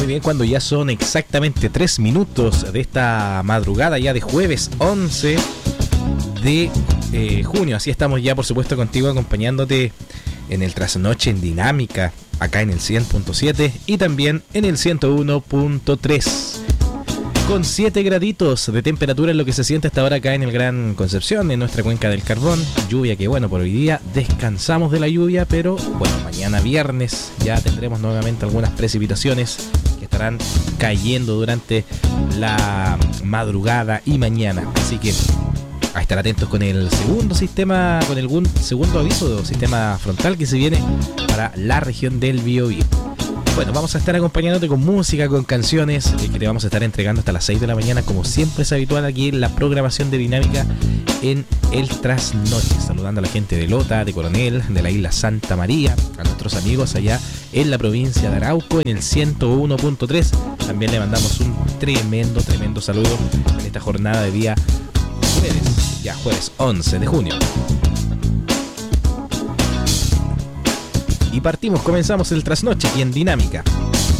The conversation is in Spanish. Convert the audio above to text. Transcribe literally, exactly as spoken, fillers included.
Muy bien, cuando ya son exactamente tres minutos de esta madrugada ya de jueves once de eh, junio. Así estamos ya, por supuesto, contigo acompañándote en el Trasnoche en Dinámica, acá en el cien punto siete y también en el ciento uno punto tres. Con siete graditos de temperatura en lo que se siente hasta ahora acá en el Gran Concepción, en nuestra cuenca del Carbón. Lluvia que, bueno, por hoy día descansamos de la lluvia, pero bueno, mañana viernes ya tendremos nuevamente algunas precipitaciones que estarán cayendo durante la madrugada y mañana. Así que a estar atentos con el segundo sistema, con el segundo aviso del sistema frontal que se viene para la región del Biobío. Bueno, vamos a estar acompañándote con música, con canciones que te vamos a estar entregando hasta las seis de la mañana, como siempre es habitual aquí en la programación de Dinámica en el Trasnoche. Saludando a la gente de Lota, de Coronel, de la isla Santa María, a nuestros amigos allá en la provincia de Arauco, en el ciento uno punto tres. También le mandamos un tremendo, tremendo saludo en esta jornada de día jueves, ya jueves once de junio. Y partimos, comenzamos el Trasnoche aquí en Dinámica.